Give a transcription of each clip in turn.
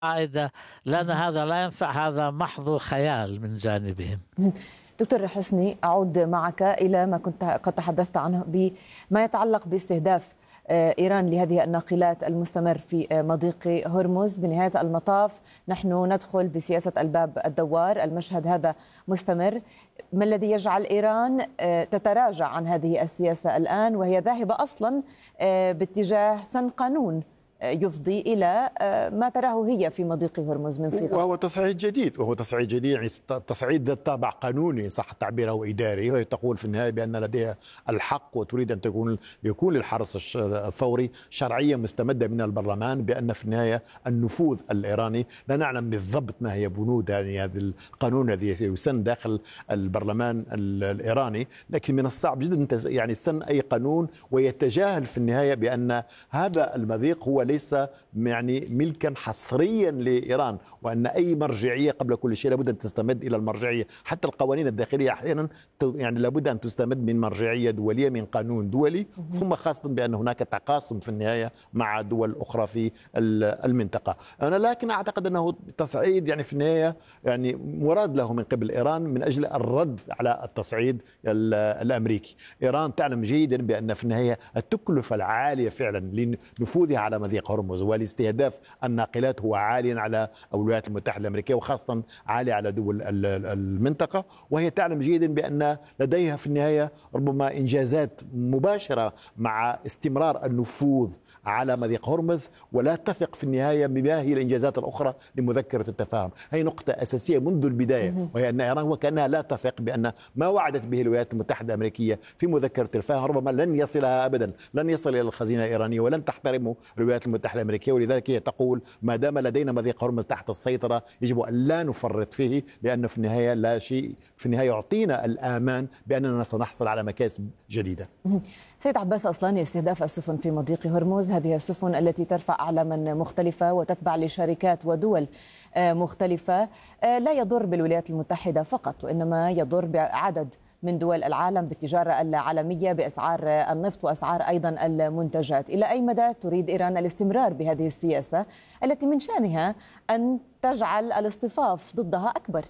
عائدة لنا، هذا لا ينفع، هذا محض خيال من جانبهم. دكتور حسني، أعود معك إلى ما كنت قد تحدثت عنه بما يتعلق باستهداف إيران لهذه الناقلات المستمر في مضيق هرمز. بنهاية المطاف نحن ندخل بسياسة الباب الدوار، المشهد هذا مستمر. ما الذي يجعل إيران تتراجع عن هذه السياسة الآن وهي ذاهبة أصلا باتجاه سن قانون يفضي إلى ما تراه هي في مضيق هرمز من صيغة؟ وهو تصعيد جديد، يعني تصعيد ذات طابع قانوني صح التعبير أو إداري، وهي تقول في النهاية بأن لديها الحق وتريد أن يكون للحرس الثوري شرعية مستمدة من البرلمان، بأن في النهاية النفوذ الإيراني لا نعلم بالضبط ما هي بنود يعني هذا القانون الذي يسن داخل البرلمان الإيراني، لكن من الصعب جدا يعني سن أي قانون ويتجاهل في النهاية بأن هذا المضيق هو ليس يعني ملكا حصريا لإيران، وأن أي مرجعية قبل كل شيء لابد أن تستمد إلى المرجعية. حتى القوانين الداخلية أحيانا يعني لابد أن تستمد من مرجعية دولية، من قانون دولي، ثم خاصة بأن هناك تقاسم في النهاية مع دول أخرى في المنطقة. أنا لكن أعتقد أنه تصعيد يعني في النهاية يعني مراد له من قبل إيران من أجل الرد على التصعيد الأمريكي. إيران تعلم جيدا بأن في النهاية التكلفة العالية فعلا لنفوذها على مضيق هرمز والاستهداف الناقلات هو عالي على الولايات المتحدة الأمريكية، وخاصة عالي على دول المنطقة، وهي تعلم جيدا بأن لديها في النهاية ربما إنجازات مباشرة مع استمرار النفوذ على مضيق هرمز، ولا تثق في النهاية بما هي الإنجازات الأخرى لمذكرة التفاهم. هي نقطة أساسية منذ البداية، وهي أن إيران وكأنها لا تثق بأن ما وعدت به الولايات المتحدة الأمريكية في مذكرة التفاهم ربما لن يصلها أبدا، لن يصل إلى الخزينة الإيرانية ولن تحترمه الولايات المتحدة الأمريكية. ولذلك هي تقول ما دام لدينا مضيق هرمز تحت السيطرة يجب أن لا نفرط فيه، لأنه في النهاية لا شيء في النهاية يعطينا الآمان بأننا سنحصل على مكاسب جديدة. سيد عباس أصلاني، استهداف السفن في مضيق هرمز، هذه السفن التي ترفع أعلاما مختلفة وتتبع لشركات ودول مختلفة، لا يضر بالولايات المتحدة فقط، وإنما يضر بعدد من دول العالم بالتجارة العالمية بأسعار النفط وأسعار أيضا المنتجات. إلى أي مدى تريد إيران الاستمرار بهذه السياسة التي من شأنها أن تجعل الاصطفاف ضدها أكبر؟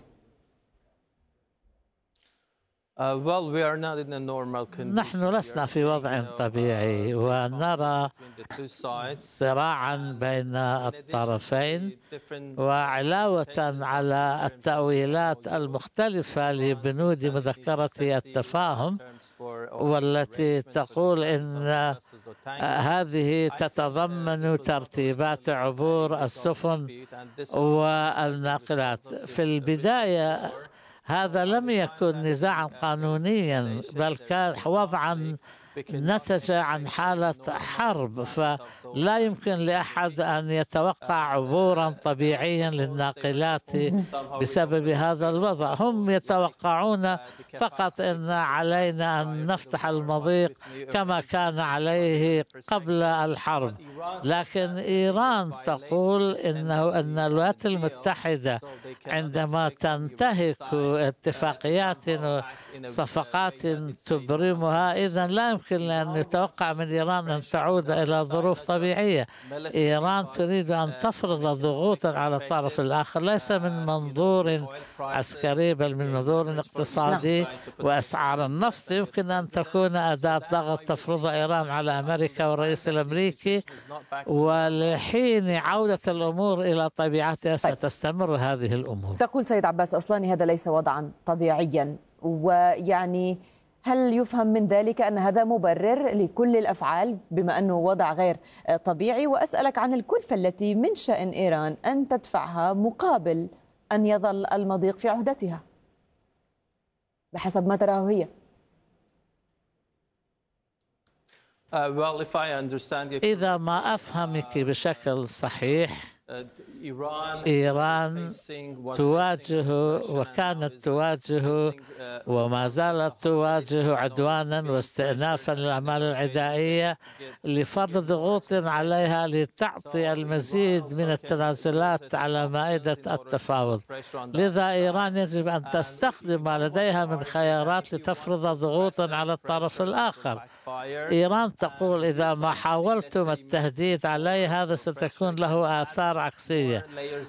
نحن لسنا في وضع طبيعي، ونرى صراعا بين الطرفين، وعلاوة على التأويلات المختلفة لبنود مذكرة التفاهم والتي تقول إن هذه تتضمن ترتيبات عبور السفن والناقلات. في البداية هذا لم يكن نزاعا قانونيا، بل كان وضعا نتج عن حالة حرب، فلا يمكن لأحد أن يتوقع عبورا طبيعيا للناقلات بسبب هذا الوضع. هم يتوقعون فقط أن علينا أن نفتح المضيق كما كان عليه قبل الحرب، لكن إيران تقول أن الولايات المتحدة عندما تنتهك اتفاقيات وصفقات تبرمها إذن لا يمكن أن نتوقع من إيران أن تعود إلى ظروف طبيعية. إيران تريد أن تفرض ضغوطا على الطرف الآخر، ليس من منظور عسكري بل من منظور اقتصادي. وأسعار النفط يمكن أن تكون أداة ضغط تفرضها إيران على أمريكا والرئيس الأمريكي، ولحين عودة الأمور إلى طبيعتها ستستمر هذه الأمور. تقول سيد عباس أصلاني هذا ليس وضعا طبيعيا، ويعني هل يفهم من ذلك أن هذا مبرر لكل الأفعال بما أنه وضع غير طبيعي؟ وأسألك عن الكلفة التي من شأن إيران أن تدفعها مقابل أن يظل المضيق في عهدتها بحسب ما تراه هي. إذا ما أفهمك بشكل صحيح، إيران تواجه وكانت تواجه وما زالت تواجه عدوانا واستئنافا للأعمال العدائية لفرض ضغوط عليها لتعطي المزيد من التنازلات على مائدة التفاوض. لذا إيران يجب أن تستخدم ما لديها من خيارات لتفرض ضغوطا على الطرف الآخر. إيران تقول إذا ما حاولتم التهديد علي هذا ستكون له آثار عكسية.